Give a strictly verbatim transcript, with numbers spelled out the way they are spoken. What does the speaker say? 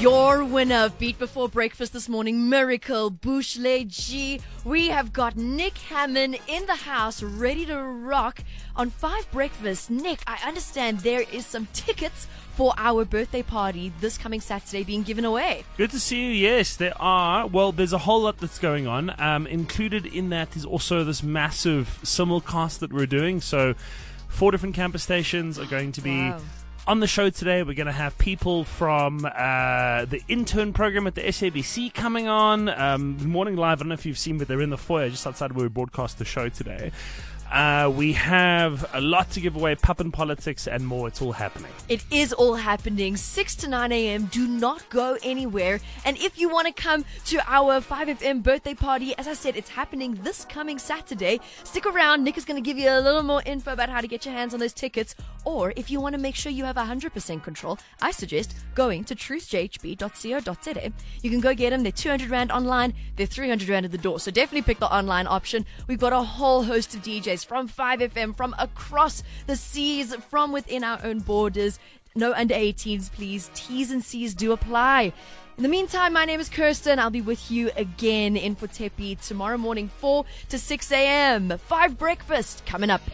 Your winner of Beat Before Breakfast this morning, Miracle Bouchle G. We have got Nick Hammond in the house, ready to rock on Five Breakfast. Nick, I understand there is some tickets for our birthday party this coming Saturday being given away. Good to see you. Yes, there are. Well, there's a whole lot that's going on. Um, included in that is also this massive simulcast that we're doing. So four different campus stations are going to be... Wow. On the show today, we're going to have people from uh, the intern program at the S A B C coming on. Um, Morning Live, I don't know if you've seen, but they're in the foyer just outside where we broadcast the show today. Uh, we have a lot to give away, Pup and Politics and more. It's all happening. It is all happening, six to nine a.m. Do not go anywhere. And if you want to come to our five F M birthday party, as I said, it's happening this coming Saturday. Stick around. Nick is going to give you a little more info about how to get your hands on those tickets. Or if you want to make sure you have one hundred percent control, I suggest going to truth j h b dot co dot z a. You can go get them. They're two hundred rand online. They're three hundred rand at the door. So definitely pick the online option. We've got a whole host of D Js from five F M, from across the seas, from within our own borders. No under eighteens, please. T's and C's do apply. In the meantime, my name is Kirsten. I'll be with you again in for Tepi tomorrow morning, four to six a.m. Five Breakfast coming up.